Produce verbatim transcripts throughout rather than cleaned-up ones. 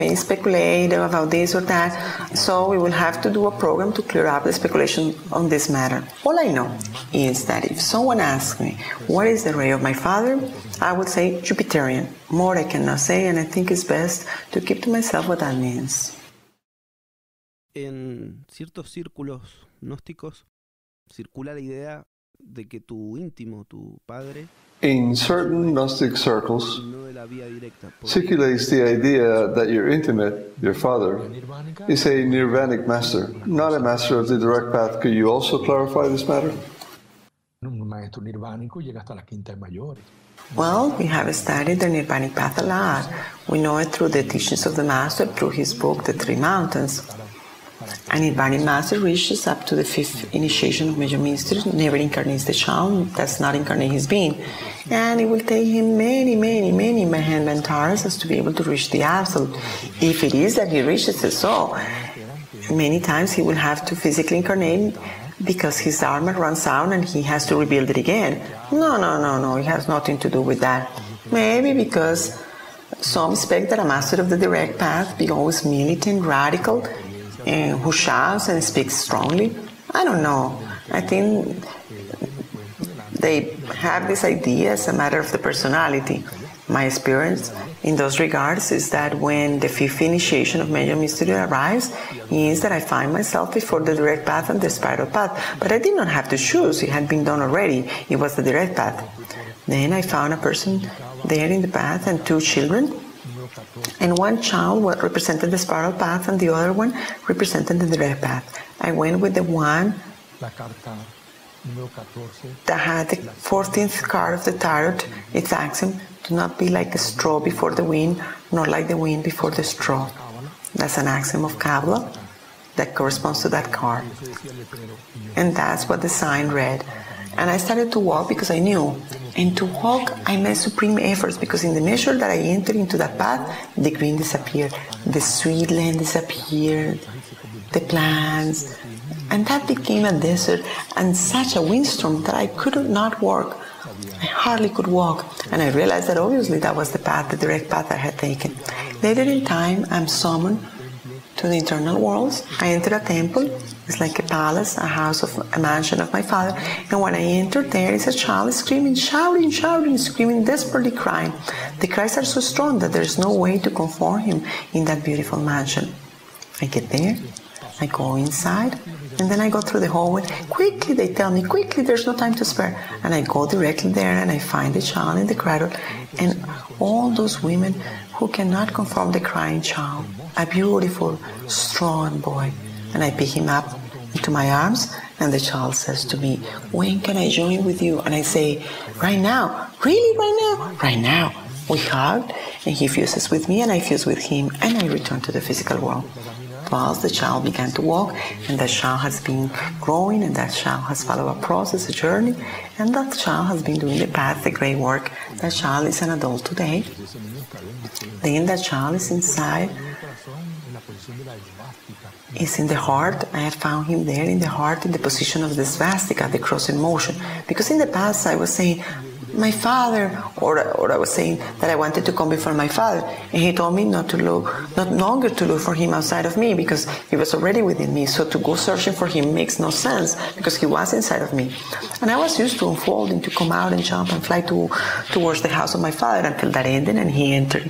may speculate about this or that, so we will have to do a program to clear up the speculation on this matter. All I know is that if someone asks me, what is the ray of my father? I would say Jupiterian. More I cannot say, and I think it's best to keep to myself what that means. En ciertos círculos gnósticos circula la idea de que tu íntimo, tu padre, In certain Gnostic circles, circulates the idea that your intimate, your father, is a nirvanic master, not a master of the direct path. Could you also clarify this matter? Well, we have studied the Nirvanic path a lot. We know it through the teachings of the Master, through his book, The Three Mountains. An Nirvanic Master reaches up to the fifth initiation of major mysteries, never incarnates the child, does not incarnate his being. And it will take him many, many, many Mahanvantars as to be able to reach the Absolute. If it is that he reaches the soul, many times he will have to physically incarnate because his Dharma runs out and he has to rebuild it again. No, no, no, no, it has nothing to do with that. Maybe because some expect that a master of the direct path be always militant, radical, and who shouts and speaks strongly. I don't know. I think they have this idea as a matter of the personality. My experience in those regards is that when the fifth initiation of major mystery arrives, means that I find myself before the direct path and the spiral path. But I did not have to choose. It had been done already. It was the direct path. Then I found a person there in the path and two children. And one child represented the spiral path and the other one represented the direct path. I went with the one that had the fourteenth card of the tarot. Its axiom, do not be like a straw before the wind, nor like the wind before the straw. That's an axiom of Kabbalah that corresponds to that card. And that's what the sign read. And I started to walk because I knew. And to walk, I made supreme efforts because in the measure that I entered into that path, the green disappeared, the sweet land disappeared, the plants, and that became a desert and such a windstorm that I could not walk. I hardly could walk. And I realized that obviously that was the path, the direct path I had taken. Later in time, I'm summoned to the internal worlds. I enter a temple. It's like a palace, a house of a mansion of my father. And when I enter, there is a child screaming, shouting, shouting, screaming, desperately crying. The cries are so strong that there's no way to comfort him in that beautiful mansion. I get there, I go inside, and then I go through the hallway. Quickly, they tell me, quickly, there's no time to spare. And I go directly there and I find the child in the cradle and all those women who cannot conform the crying child. A beautiful, strong boy. And I pick him up into my arms, and the child says to me, when can I join with you? And I say, right now. Really, right now? Right now. We hugged, and he fuses with me, and I fuse with him, and I return to the physical world. Whilst the child began to walk, and that child has been growing, and that child has followed a process, a journey, and that child has been doing the path, the great work. That child is an adult today. Then that child is inside, is in the heart. I had found him there in the heart, in the position of the swastika, the cross in motion. Because in the past I was saying, my father, or, or I was saying that I wanted to come before my father, and he told me not to look, not longer to look for him outside of me, because he was already within me. So to go searching for him makes no sense, because he was inside of me. And I was used to unfolding, to come out and jump and fly to, towards the house of my father, until that ended and he entered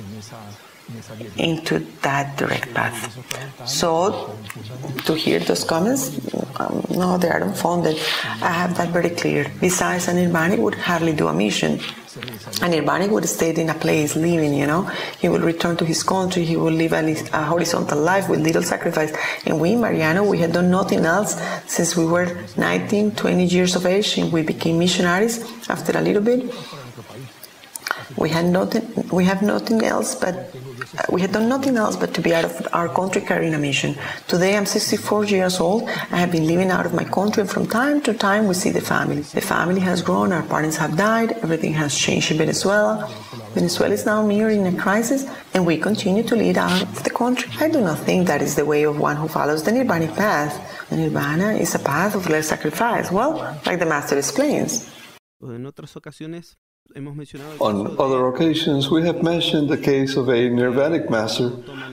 into that direct path. So, to hear those comments, um, no, they are unfounded. I have that very clear. Besides, an Nirvanic would hardly do a mission. An Nirvanic would stay in a place, living, you know. He will return to his country, he will live a, a horizontal life with little sacrifice. And we, Mariano, we had done nothing else since we were nineteen, twenty years of age, and we became missionaries after a little bit. We had nothing, we have nothing else but we had done nothing else but to be out of our country carrying a mission. Today I'm sixty-four years old. I have been living out of my country, and from time to time we see the family. The family has grown, our parents have died, everything has changed in Venezuela. Venezuela is now nearing a crisis, and we continue to lead out of the country. I do not think that is the way of one who follows the Nirvanic path. The Nirvana is a path of less sacrifice, well, like the Master explains. En otras ocasiones On other occasions, we have mentioned the case of a Nirvanic master